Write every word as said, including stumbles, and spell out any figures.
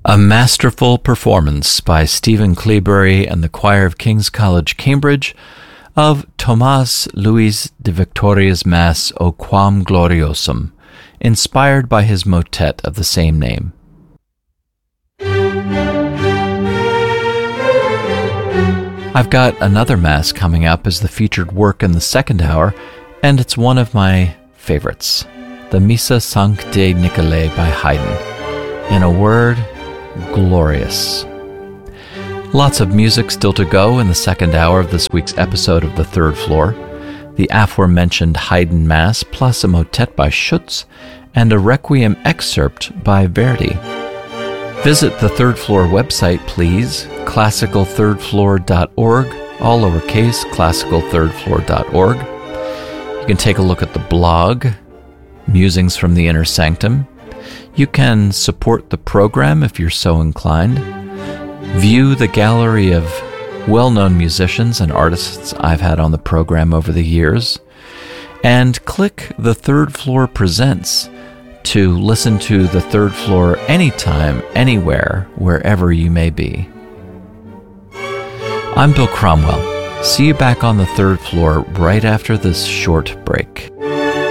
A masterful performance by Stephen Cleobury and the choir of King's College, Cambridge, of Tomás Luis de Victoria's Mass O Quam Gloriosum, inspired by his motet of the same name. I've got another Mass coming up as the featured work in the second hour, and it's one of my favorites, the Missa Sanctae Nicolae by Haydn. In a word, glorious. Lots of music still to go in the second hour of this week's episode of The Third Floor. The aforementioned Haydn Mass, plus a motet by Schütz, and a Requiem excerpt by Verdi. Visit the Third Floor website, please, classical third floor dot org, all lowercase, classical third floor dot org. You can take a look at the blog, Musings from the Inner Sanctum. You can support the program if you're so inclined. View the gallery of well-known musicians and artists I've had on the program over the years. And click The Third Floor Presents to listen to The Third Floor anytime, anywhere, wherever you may be. I'm Bill Cromwell. See you back on The Third Floor right after this short break.